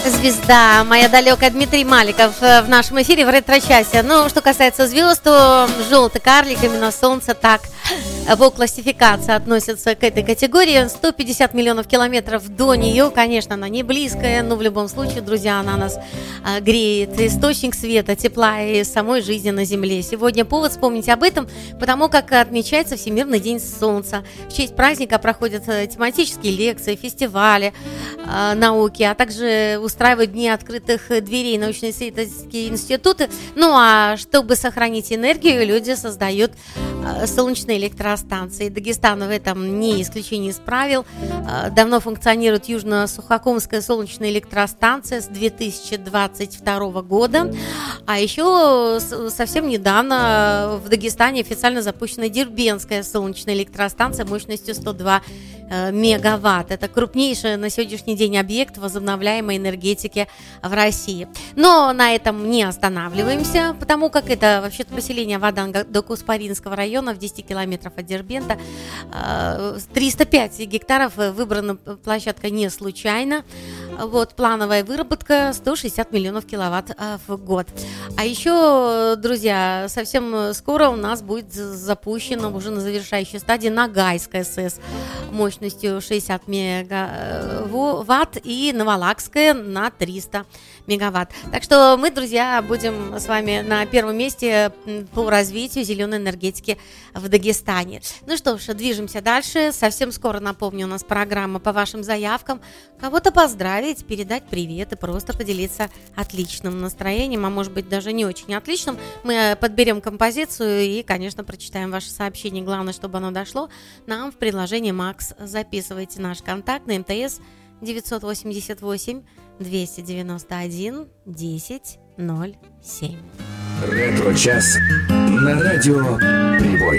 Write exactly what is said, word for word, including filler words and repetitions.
Звезда моя далекая, Дмитрий Маликов в нашем эфире в ретро-часе. Ну, что касается звезд, то желтый карлик, именно Солнце, так по классификации относится к этой категории. сто пятьдесят миллионов километров до нее, конечно, она не близкая, но в любом случае, друзья, она нас а, греет. Источник света, тепла и самой жизни на Земле. Сегодня повод вспомнить об этом, потому как отмечается Всемирный день Солнца. В честь праздника проходят тематические лекции, фестивали а, науки, а также устраивают дни открытых дверей научно-исследовательские институты. Ну а чтобы сохранить энергию, люди создают а, солнечные электростанции. Дагестан в этом не исключение из правил. А, давно функционирует Южно-Сухокумская солнечная электростанция с две тысячи двадцать второго года. А еще совсем недавно в Дагестане официально запущена Дербентская солнечная электростанция мощностью сто два мегаватт. Это крупнейший на сегодняшний день объект возобновляемой энергетики в России. Но на этом не останавливаемся, потому как это вообще-то поселение Вадан-Докуспаринского района в десяти километров от Дербента. триста пять гектаров, выбрана площадка не случайно. Вот, плановая выработка сто шестьдесят миллионов киловатт в год. А еще, друзья, совсем скоро у нас будет запущена уже на завершающей стадии Ногайская СЭС мощностью шестьдесят мегаватт и Новолакская на триста мегаватт. Так что мы, друзья, будем с вами на первом месте по развитию зеленой энергетики в Дагестане. Ну что ж, движемся дальше. Совсем скоро, напомню, у нас программа по вашим заявкам. Кого-то поздравить, передать привет и просто поделиться отличным настроением, а может быть даже не очень отличным. Мы подберем композицию и, конечно, прочитаем ваши сообщения. Главное, чтобы оно дошло нам в приложении Макс. Записывайте наш контакт на МТС девятьсот восемьдесят восемь двести девяносто один десять ноль семь. Ретро-час на радио Прибой.